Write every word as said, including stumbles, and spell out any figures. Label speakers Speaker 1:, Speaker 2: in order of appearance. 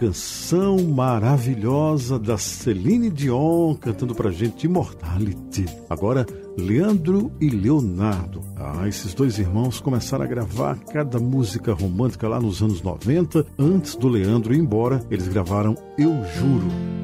Speaker 1: canção maravilhosa da Celine Dion cantando pra gente Immortality. Agora, Leandro e Leonardo. Ah, esses dois irmãos começaram a gravar cada música romântica lá nos anos noventa. Antes do Leandro ir embora, eles gravaram Eu Juro.